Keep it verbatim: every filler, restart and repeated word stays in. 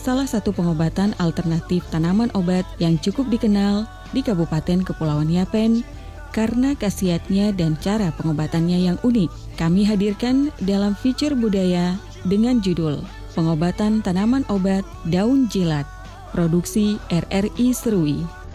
salah satu pengobatan alternatif tanaman obat yang cukup dikenal di Kabupaten Kepulauan Yapen karena khasiatnya dan cara pengobatannya yang unik. Kami hadirkan dalam feature budaya dengan judul Pengobatan Tanaman Obat Daun Jilat, produksi R R I Serui.